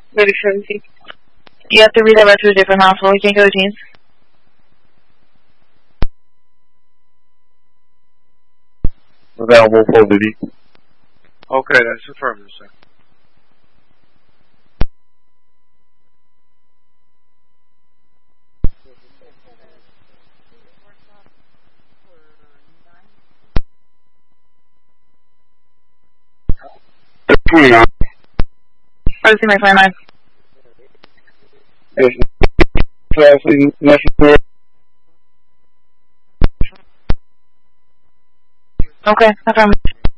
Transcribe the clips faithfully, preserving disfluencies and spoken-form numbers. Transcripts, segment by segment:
thirty seventeen. You have to redirect to a different hospital. You can't go to teams. Available full duty. Okay, that's affirmative, sir. twenty-nine. Let's see my twenty-nine. Passing necessary. Okay, no problem.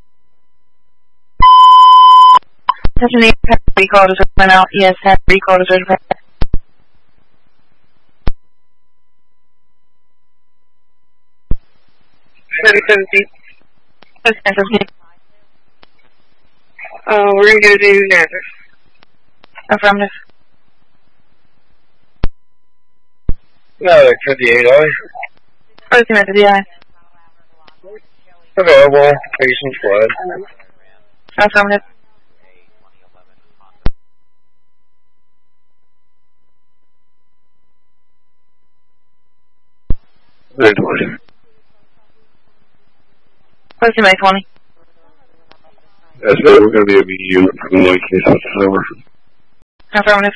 Attention, the have recall to certify now. Yes, have recall to certify. thirty seventeen. Let's seventeen. Uh, we're gonna go to Nazareth. Affirmative. No, fifty-eight, are we? Let's see my D I. Available. Patient squad. Affirmative. Very twenty. Let's see my twenty. That's better. We're going to be a V U in one case whatsoever. Affirmative.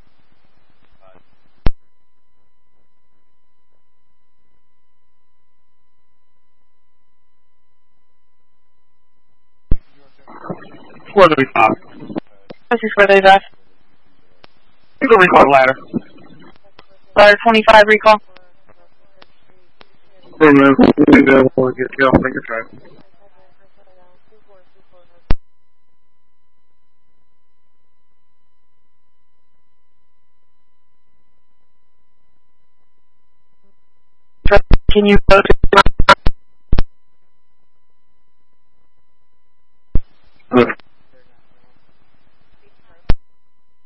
four thirty-five. Let's see square thirty-five. You can recall ladder. Ladder twenty-five recall. Remove. We'll get you off finger track. Can you go to